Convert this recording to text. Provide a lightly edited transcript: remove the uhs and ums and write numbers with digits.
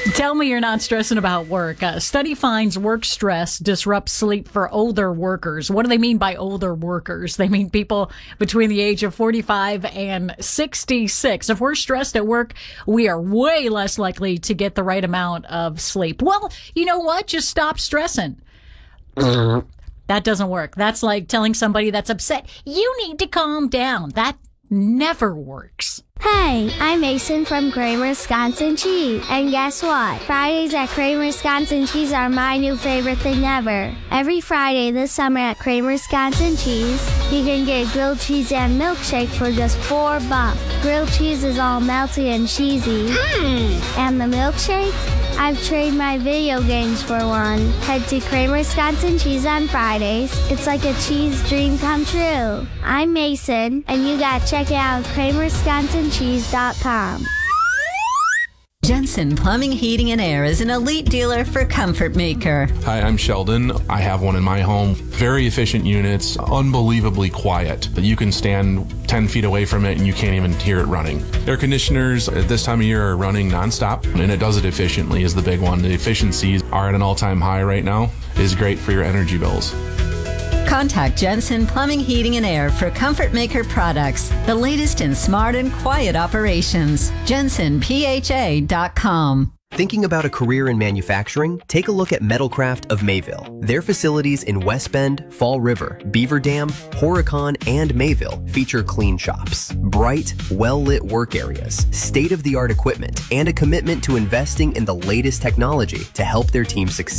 Tell me you're not stressing about work. A study finds work stress disrupts sleep for older workers. What do they mean by older workers? They mean people between the age of 45 and 66. If we're stressed at work, we are way less likely to get the right amount of sleep. Well, you know what? Just stop stressing. That doesn't work. That's like telling somebody that's upset, you need to calm down. That never works. Hey, I'm Mason from Kramer Wisconsin Cheese. And guess what? Fridays at Kramer Wisconsin Cheese are my new favorite thing ever. Every Friday this summer at Kramer Wisconsin Cheese, you can get grilled cheese and milkshake for just $4. Grilled cheese is all melty and cheesy. And the milkshake? I've traded my video games for one. Head to Kramer Wisconsin Cheese on Fridays. It's like a cheese dream come true. I'm Mason, and you gotta check it out at KramerWisconsinCheese.com. Jensen Plumbing, Heating, and Air is an elite dealer for Comfort Maker. Hi, I'm Sheldon. I have one in my home. Very efficient units, unbelievably quiet. You can stand 10 feet away from it and you can't even hear it running. Air conditioners at this time of year are running nonstop, and it does it efficiently is the big one. The efficiencies are at an all-time high right now. It is great for your energy bills. Contact Jensen Plumbing, Heating, and Air for Comfort Maker products, the latest in smart and quiet operations. JensenPHA.com. Thinking about a career in manufacturing? Take a look at Metalcraft of Mayville. Their facilities in West Bend, Fall River, Beaver Dam, Horicon, and Mayville feature clean shops, bright, well-lit work areas, state-of-the-art equipment, and a commitment to investing in the latest technology to help their team succeed.